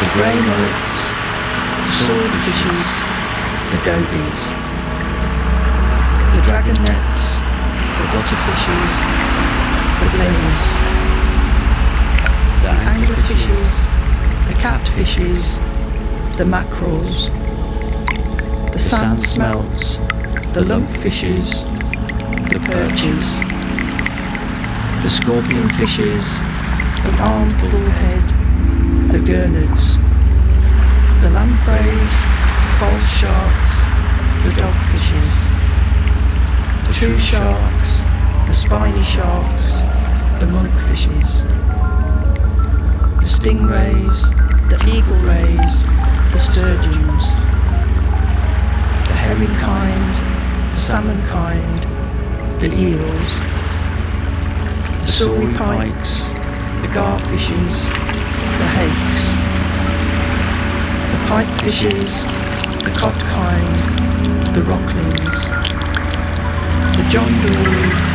the grey mullets, the swordfishes, the gobies, the dragonets, the butterfishes, the blennies, the anglerfishes, the catfishes, the mackerels, the sand smelts, the lumpfishes, the perches, the scorpion fishes, the armed bullhead, the gurnards, the lampreys, the false sharks, the dogfishes, the true sharks, the spiny sharks, the monkfishes, the stingrays, the eagle rays, the sturgeons, the herring kind, the salmon kind, the eels, the saury pikes, the garfishes, the hakes, the pipefishes, the cod kind, the rocklings, the John Dory,